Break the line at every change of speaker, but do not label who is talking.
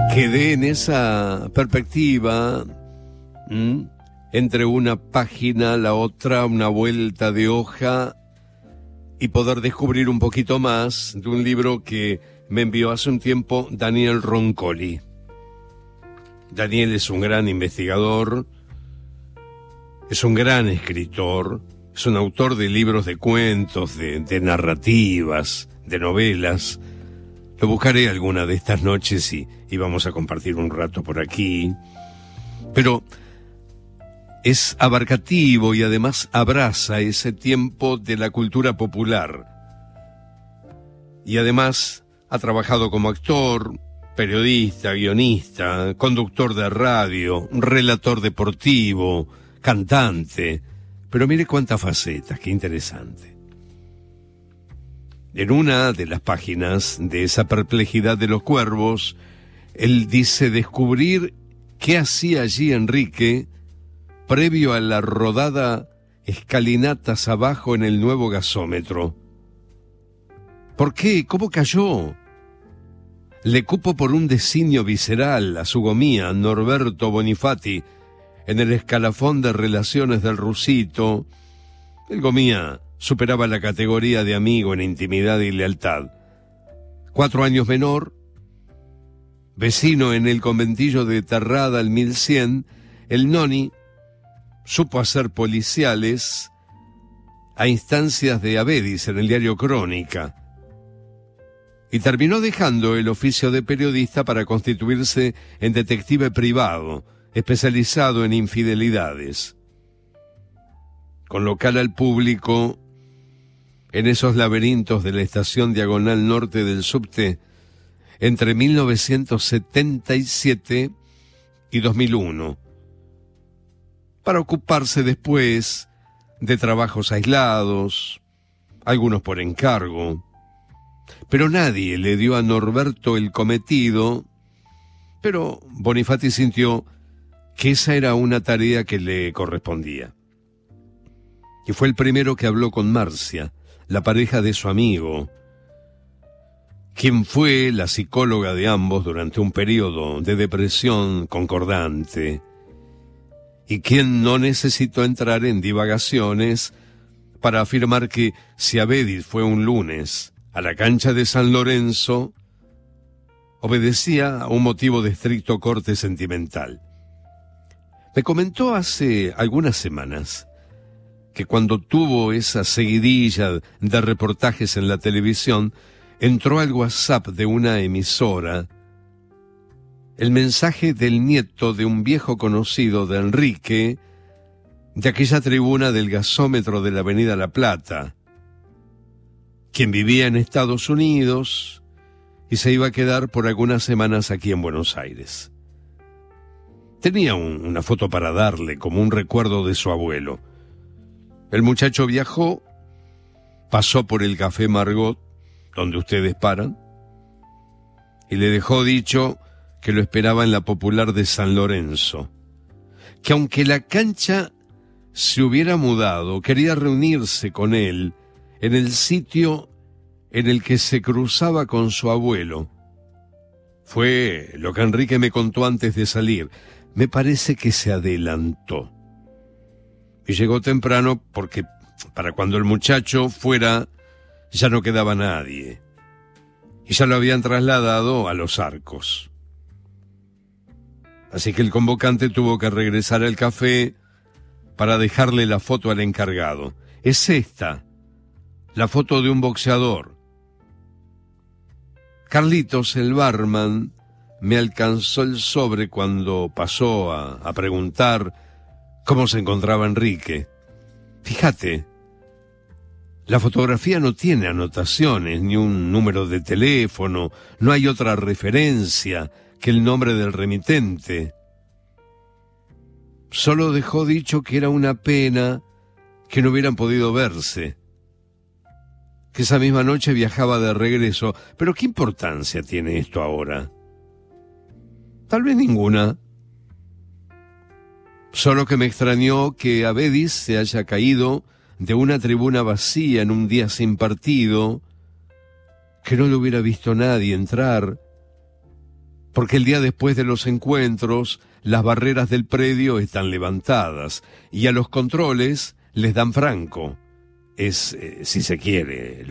Quedé en esa perspectiva, entre una página, la otra, una vuelta de hoja, y poder descubrir un poquito más de un libro que me envió hace un tiempo Daniel Roncoli. Daniel es un gran investigador, es un gran escritor, es un autor de libros de cuentos, de narrativas, de novelas. Lo buscaré alguna de estas noches y vamos a compartir un rato por aquí. Pero es abarcativo y además abraza ese tiempo de la cultura popular. Y además ha trabajado como actor, periodista, guionista, conductor de radio, relator deportivo, cantante. Pero mire cuántas facetas, qué interesante. En una de las páginas de esa perplejidad de los cuervos, él dice descubrir qué hacía allí Enrique previo a la rodada escalinatas abajo en el nuevo gasómetro. ¿Por qué? ¿Cómo cayó? Le cupo por un designio visceral a su gomía, Norberto Bonifati, en el escalafón de relaciones del Rusito. El gomía superaba la categoría de amigo en intimidad y lealtad. 4 años menor, vecino en el conventillo de Terrada al 1100, el Noni supo hacer policiales a instancias de Avedis en el diario Crónica y terminó dejando el oficio de periodista para constituirse en detective privado, especializado en infidelidades. Con local al público en esos laberintos de la estación Diagonal Norte del subte entre 1977 y 2001, para ocuparse después de trabajos aislados, algunos por encargo. Pero nadie le dio a Norberto el cometido, pero Bonifati sintió que esa era una tarea que le correspondía. Y fue el primero que habló con Marcia, la pareja de su amigo, quien fue la psicóloga de ambos durante un periodo de depresión concordante, y quien no necesitó entrar en divagaciones para afirmar que si Avedis fue un lunes a la cancha de San Lorenzo, obedecía a un motivo de estricto corte sentimental. Me comentó hace algunas semanas que cuando tuvo esa seguidilla de reportajes en la televisión, entró al WhatsApp de una emisora el mensaje del nieto de un viejo conocido de Enrique, de aquella tribuna del gasómetro de la Avenida La Plata, quien vivía en Estados Unidos y se iba a quedar por algunas semanas aquí en Buenos Aires. Tenía una foto para darle como un recuerdo de su abuelo. El muchacho viajó, pasó por el Café Margot, donde ustedes paran, y le dejó dicho que lo esperaba en la Popular de San Lorenzo, que aunque la cancha se hubiera mudado, quería reunirse con él en el sitio en el que se cruzaba con su abuelo. Fue lo que Enrique me contó antes de salir. Me parece que se adelantó. Y llegó temprano porque para cuando el muchacho fuera ya no quedaba nadie. Y ya lo habían trasladado a Los Arcos. Así que el convocante tuvo que regresar al café para dejarle la foto al encargado. Es esta, la foto de un boxeador. Carlitos, el barman, me alcanzó el sobre cuando pasó a preguntar cómo se encontraba Enrique. Fíjate, la fotografía no tiene anotaciones, ni un número de teléfono, no hay otra referencia que el nombre del remitente. Solo dejó dicho que era una pena que no hubieran podido verse, que esa misma noche viajaba de regreso. Pero ¿qué importancia tiene esto ahora? Tal vez ninguna. Solo que me extrañó que Avedis se haya caído de una tribuna vacía en un día sin partido, que no lo hubiera visto nadie entrar, porque el día después de los encuentros, las barreras del predio están levantadas y a los controles les dan franco. Es, si se quiere,